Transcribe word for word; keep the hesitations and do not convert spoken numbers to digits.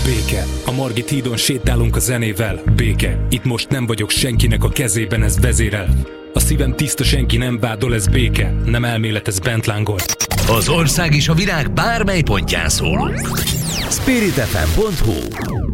Béke, a Margit hídon sétálunk a zenével. Béke, itt most nem vagyok senkinek a kezében, ez vezérel. A szívem tiszta, senki nem vádol, ez béke, nem elmélet, ez bent lángol. Az ország és a világ bármely pontján szól. spirit f m pont h u